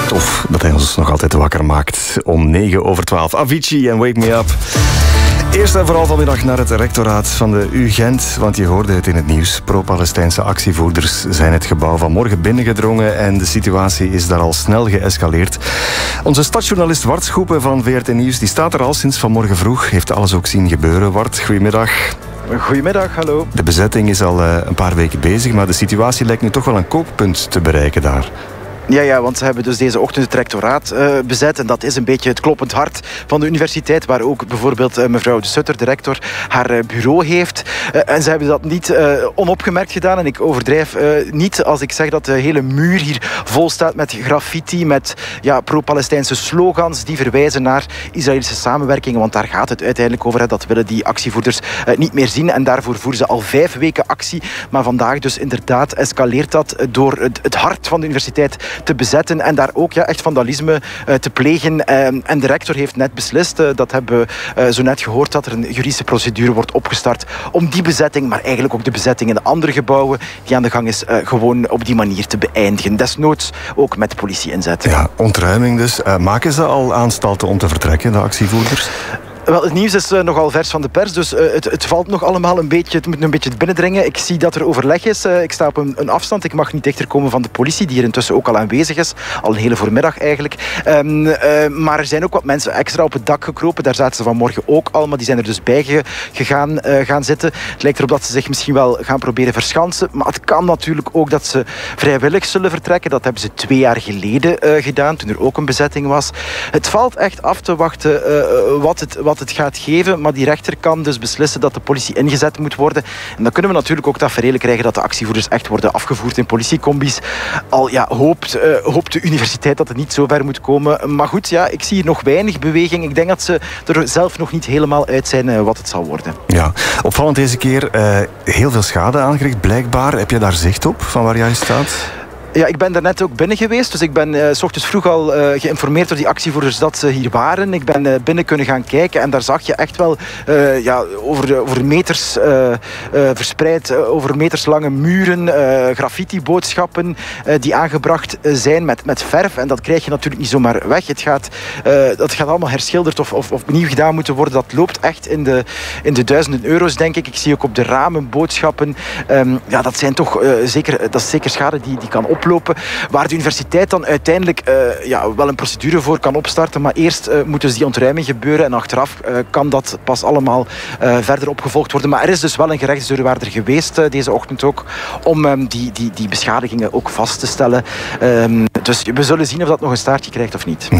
Of dat hij ons nog altijd wakker maakt om 9:12. Avicii en Wake Me Up. Eerst en vooral vanmiddag naar het rectoraat van de UGent, want je hoorde het in het nieuws. Pro-Palestijnse actievoerders zijn het gebouw vanmorgen binnengedrongen en de situatie is daar al snel geëscaleerd. Onze stadsjournalist Wart Schoepen van VRT Nieuws die staat er al sinds vanmorgen vroeg, heeft alles ook zien gebeuren. Wart, goedemiddag. Goedemiddag, hallo. De bezetting is al een paar weken bezig, maar de situatie lijkt nu toch wel een kookpunt te bereiken daar. Ja, want ze hebben dus deze ochtend het rectoraat bezet. En dat is een beetje het kloppend hart van de universiteit, waar ook bijvoorbeeld mevrouw de Sutter, de rector, haar bureau heeft. En ze hebben dat niet onopgemerkt gedaan. En ik overdrijf niet als ik zeg dat de hele muur hier vol staat met graffiti, met pro-Palestijnse slogans die verwijzen naar Israëlische samenwerking. Want daar gaat het uiteindelijk over. Dat willen die actievoerders niet meer zien. En daarvoor voeren ze al 5 weken actie. Maar vandaag dus inderdaad escaleert dat door het hart van de universiteit te bezetten en daar ook echt vandalisme te plegen. En de rector heeft net beslist, dat hebben we zo net gehoord, dat er een juridische procedure wordt opgestart om die bezetting, maar eigenlijk ook de bezetting in de andere gebouwen die aan de gang is, gewoon op die manier te beëindigen. Desnoods ook met politie inzetten. Ja, ontruiming dus. Maken ze al aanstalten om te vertrekken, de actievoerders? Wel, het nieuws is nogal vers van de pers, dus het valt nog allemaal een beetje, het moet een beetje binnendringen. Ik zie dat er overleg is. Ik sta op een afstand. Ik mag niet dichter komen van de politie, die hier intussen ook al aanwezig is. Al een hele voormiddag eigenlijk. Maar er zijn ook wat mensen extra op het dak gekropen. Daar zaten ze vanmorgen ook al, maar die zijn er dus bij gaan zitten. Het lijkt erop dat ze zich misschien wel gaan proberen verschansen. Maar het kan natuurlijk ook dat ze vrijwillig zullen vertrekken. Dat hebben ze 2 jaar geleden gedaan, toen er ook een bezetting was. Het valt echt af te wachten wat het gaat geven, maar die rechter kan dus beslissen dat de politie ingezet moet worden. En dan kunnen we natuurlijk ook tafereel krijgen dat de actievoerders echt worden afgevoerd in politiecombi's. Al hoopt de universiteit dat het niet zo ver moet komen. Maar goed, ik zie hier nog weinig beweging. Ik denk dat ze er zelf nog niet helemaal uit zijn wat het zal worden. Ja, opvallend deze keer heel veel schade aangericht, blijkbaar. Heb je daar zicht op, van waar jij staat? Ja, ik ben daarnet ook binnen geweest. Dus ik ben 's ochtends vroeg al geïnformeerd door die actievoerders dat ze hier waren. Ik ben binnen kunnen gaan kijken en daar zag je echt wel over meters verspreid, over meters lange muren, graffiti-boodschappen die aangebracht zijn met verf. En dat krijg je natuurlijk niet zomaar weg. Dat gaat allemaal herschilderd of opnieuw gedaan moeten worden. Dat loopt echt in de duizenden euro's, denk ik. Ik zie ook op de ramen boodschappen. Dat zijn toch dat is zeker schade die kan oplopen. Waar de universiteit dan uiteindelijk wel een procedure voor kan opstarten. Maar eerst moet dus die ontruiming gebeuren. En achteraf kan dat pas allemaal verder opgevolgd worden. Maar er is dus wel een gerechtsdeurwaarder geweest deze ochtend ook. Om die beschadigingen ook vast te stellen. Dus we zullen zien of dat nog een staartje krijgt of niet.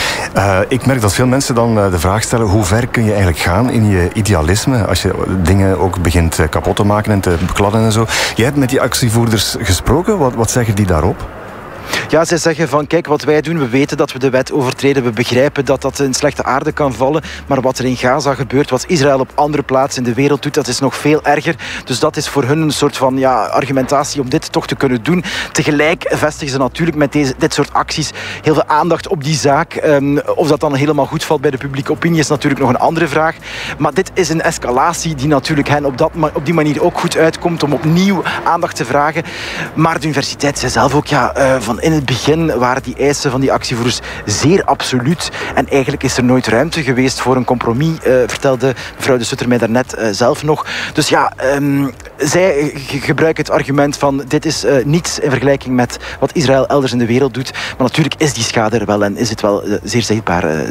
Ik merk dat veel mensen dan de vraag stellen: hoe ver kun je eigenlijk gaan in je idealisme? Als je dingen ook begint kapot te maken en te bekladden en zo. Jij hebt met die actievoerders gesproken. Wat zeggen die daarop? Ja, zij zeggen van kijk, wat wij doen, we weten dat we de wet overtreden, we begrijpen dat dat in slechte aarde kan vallen, maar wat er in Gaza gebeurt, wat Israël op andere plaatsen in de wereld doet, dat is nog veel erger. Dus dat is voor hun een soort van argumentatie om dit toch te kunnen doen. Tegelijk vestigen ze natuurlijk met dit soort acties heel veel aandacht op die zaak. Of dat dan helemaal goed valt bij de publieke opinie is natuurlijk nog een andere vraag. Maar dit is een escalatie die natuurlijk hen op die manier ook goed uitkomt om opnieuw aandacht te vragen. Maar de universiteit zei zelf ook van in het begin waren die eisen van die actievoerders zeer absoluut. En eigenlijk is er nooit ruimte geweest voor een compromis, vertelde mevrouw de Sutter mij daarnet zelf nog. Dus zij gebruiken het argument van dit is niets in vergelijking met wat Israël elders in de wereld doet. Maar natuurlijk is die schade er wel en is het wel zeer zichtbaar